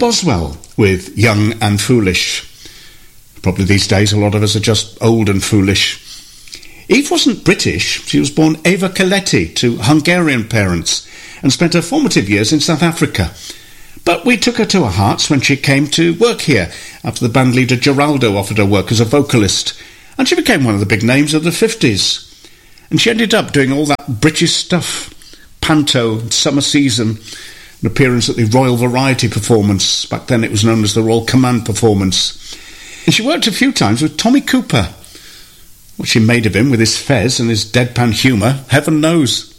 Boswell with Young and Foolish. Probably these days a lot of us are just old and foolish. Eve wasn't British. She was born Eva Coletti to Hungarian parents and spent her formative years in South Africa. But we took her to our hearts when she came to work here after the band leader Geraldo offered her work as a vocalist, and she became one of the big names of the 50s. And she ended up doing all that British stuff, Panto, Summer Season, an appearance at the Royal Variety Performance. Back then it was known as the Royal Command Performance. And she worked a few times with Tommy Cooper. What she made of him with his fez and his deadpan humour, heaven knows.